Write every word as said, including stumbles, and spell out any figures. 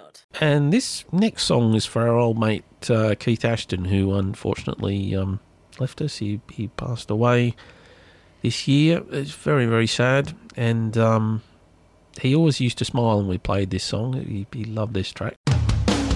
not? And this next song is for our old mate uh, Keith Ashton, who unfortunately um, left us. He, he passed away this year. It's very, very sad. And um, he always used to smile when we played this song. He, he loved this track.